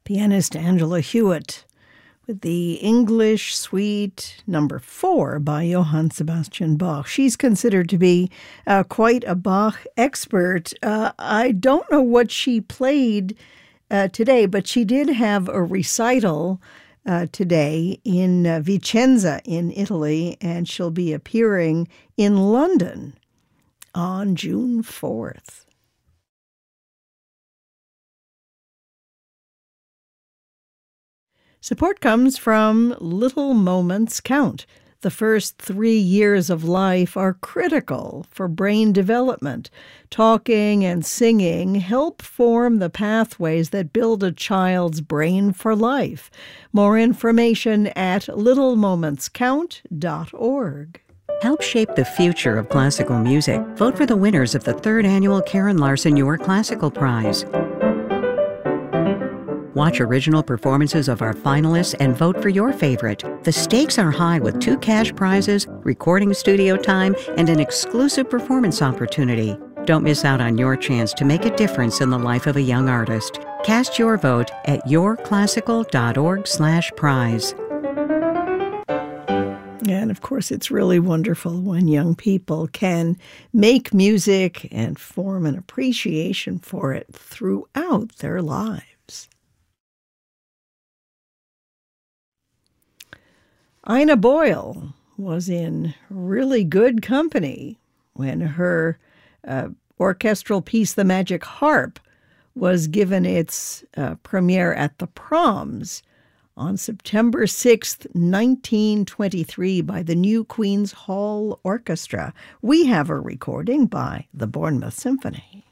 Pianist Angela Hewitt with the English Suite No. 4 by Johann Sebastian Bach. She's considered to be quite a Bach expert. I don't know what she played today, but she did have a recital today in Vicenza in Italy, and she'll be appearing in London on June 4th. Support comes from Little Moments Count. The first 3 years of life are critical for brain development. Talking and singing help form the pathways that build a child's brain for life. More information at littlemomentscount.org. Help shape the future of classical music. Vote for the winners of the 3rd annual Karen Larson Your Classical Prize. Watch original performances of our finalists and vote for your favorite. The stakes are high with 2 cash prizes, recording studio time, and an exclusive performance opportunity. Don't miss out on your chance to make a difference in the life of a young artist. Cast your vote at yourclassical.org/prize. And of course, it's really wonderful when young people can make music and form an appreciation for it throughout their lives. Ina Boyle was in really good company when her orchestral piece, The Magic Harp, was given its premiere at the Proms on September 6th, 1923 by the New Queen's Hall Orchestra. We have a recording by the Bournemouth Symphony.